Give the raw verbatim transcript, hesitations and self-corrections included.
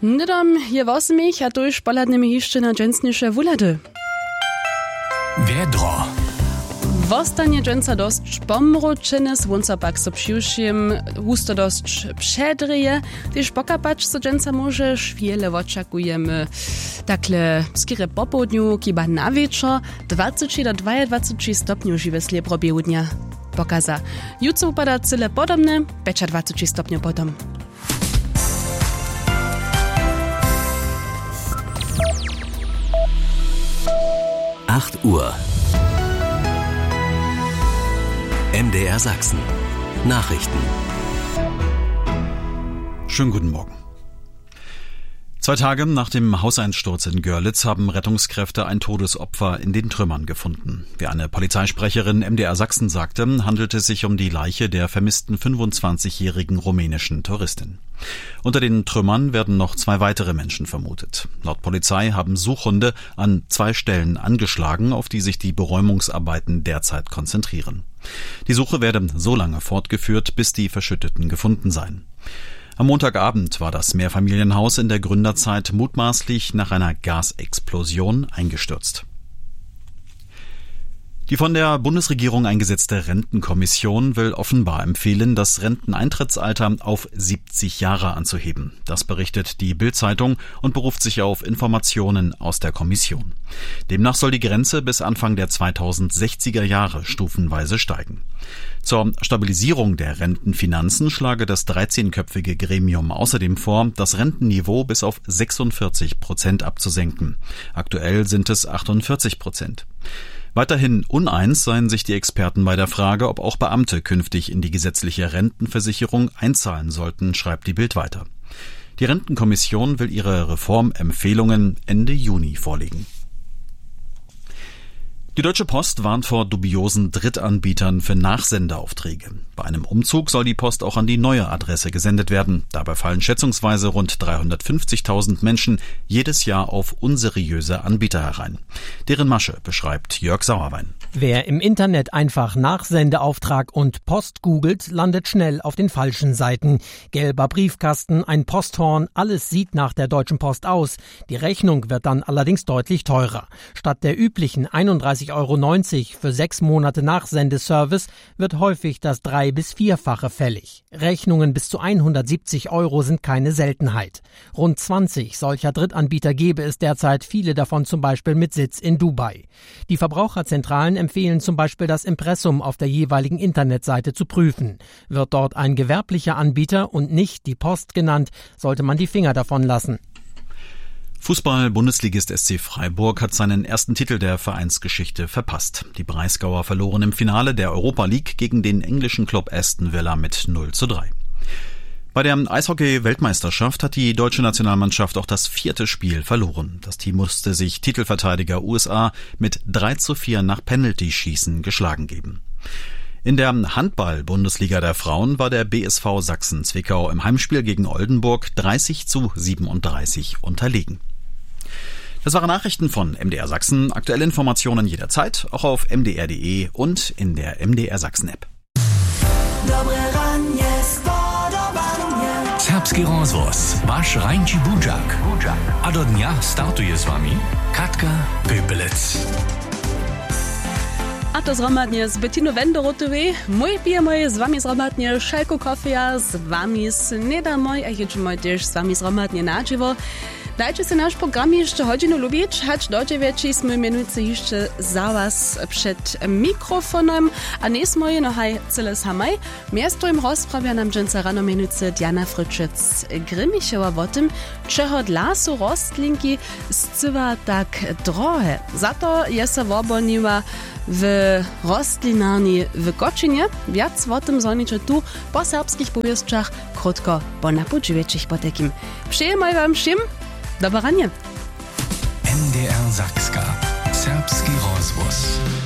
Nidom je восьмich, a to już poladnymi jeszcze na dżęsniejsze wulady. Wiedro. Wostanie dżęca dość pomroczene, słońca pak so przyuszym, husto dość przedryje, też pokapać so dżęca może szwiele oczekujemy. Takle skiery po południu, kiba na wieczór, dwadzieścia do dwudziestu stopniów żywe sliep robił dnia. Pokaza. Jutro upada cyle podobne, dwadzieścia stopniów potom. acht Uhr. M D R Sachsen. Nachrichten. Schönen guten Morgen. Zwei Tage nach dem Hauseinsturz in Görlitz haben Rettungskräfte ein Todesopfer in den Trümmern gefunden. Wie eine Polizeisprecherin M D R Sachsen sagte, handelt es sich um die Leiche der vermissten fünfundzwanzigjährigen rumänischen Touristin. Unter den Trümmern werden noch zwei weitere Menschen vermutet. Laut Polizei haben Suchhunde an zwei Stellen angeschlagen, auf die sich die Beräumungsarbeiten derzeit konzentrieren. Die Suche werde so lange fortgeführt, bis die Verschütteten gefunden seien. Am Montagabend war das Mehrfamilienhaus in der Gründerzeit mutmaßlich nach einer Gasexplosion eingestürzt. Die von der Bundesregierung eingesetzte Rentenkommission will offenbar empfehlen, das Renteneintrittsalter auf siebzig Jahre anzuheben. Das berichtet die Bild-Zeitung und beruft sich auf Informationen aus der Kommission. Demnach soll die Grenze bis Anfang der zweitausendsechziger Jahre stufenweise steigen. Zur Stabilisierung der Rentenfinanzen schlage das dreizehnköpfige Gremium außerdem vor, das Rentenniveau bis auf sechsundvierzig Prozent abzusenken. Aktuell sind es achtundvierzig Prozent. Weiterhin uneins seien sich die Experten bei der Frage, ob auch Beamte künftig in die gesetzliche Rentenversicherung einzahlen sollten, schreibt die Bild weiter. Die Rentenkommission will ihre Reformempfehlungen Ende Juni vorlegen. Die Deutsche Post warnt vor dubiosen Drittanbietern für Nachsendeaufträge. Bei einem Umzug soll die Post auch an die neue Adresse gesendet werden. Dabei fallen schätzungsweise rund dreihundertfünfzigtausend Menschen jedes Jahr auf unseriöse Anbieter herein. Deren Masche beschreibt Jörg Sauerwein. Wer im Internet einfach Nachsendeauftrag und Post googelt, landet schnell auf den falschen Seiten. Gelber Briefkasten, ein Posthorn, alles sieht nach der Deutschen Post aus. Die Rechnung wird dann allerdings deutlich teurer. Statt der üblichen einunddreißig Euro neunzig für sechs Monate Nachsendeservice wird häufig das drei- bis vierfache fällig. Rechnungen bis zu hundertsiebzig Euro sind keine Seltenheit. Rund zwanzig solcher Drittanbieter gäbe es derzeit, viele davon zum Beispiel mit Sitz in Dubai. Die Verbraucherzentralen empfehlen zum Beispiel, das Impressum auf der jeweiligen Internetseite zu prüfen. Wird dort ein gewerblicher Anbieter und nicht die Post genannt, sollte man die Finger davon lassen. Fußball-Bundesligist S C Freiburg hat seinen ersten Titel der Vereinsgeschichte verpasst. Die Breisgauer verloren im Finale der Europa League gegen den englischen Club Aston Villa mit null zu drei. Bei der Eishockey-Weltmeisterschaft hat die deutsche Nationalmannschaft auch das vierte Spiel verloren. Das Team musste sich Titelverteidiger U S A mit drei zu vier nach Penalty-Schießen geschlagen geben. In der Handball-Bundesliga der Frauen war der B S V Sachsen-Zwickau im Heimspiel gegen Oldenburg dreißig zu siebenunddreißig unterlegen. Das waren Nachrichten von M D R Sachsen. Aktuelle Informationen jederzeit, auch auf m d r punkt d e und in der M D R Sachsen-App. Serbski rozvoz, vaš Rajnči Budžak. A do dnia startuje s vami Katka Pöpelec. A to zhromadnie z Bettino Wenderotowej. Mój pijemoj z wami zhromadnie Šajko Kofija, z wami Snedamoj, a jedziemy też z wami zhromadnie na żywo. Dajcie się nasz program jeszcze hodinu lubić, choć do dziewięci jsme mianujúce jeszcze za was przed mikrofonem, a nie sme no haj cele samej. Miasto im rozprawia nam dżęca rano mianujúce Diana Fryczec-Grymichowa o tym, czego dla su rostlinki zcywa tak drohe. Za to je se woboniła w rostlinarni w Koczynie. Wiac o tym zonicie tu po serbskich powieszczach, krótko po napodziewieczych potekim. Przyjemaj wam všim. Dobranie. M D R Sakska. Serbski rozvoz.